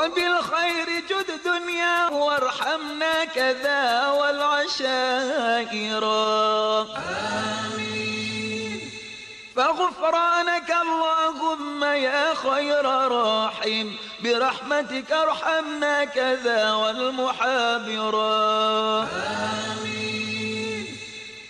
وبالخير جد دنيا وارحمنا كذا والعشائر. آمين. فغفرانك اللهم يا خير راحم، برحمتك ارحمنا كذا والمحابرا. آمين.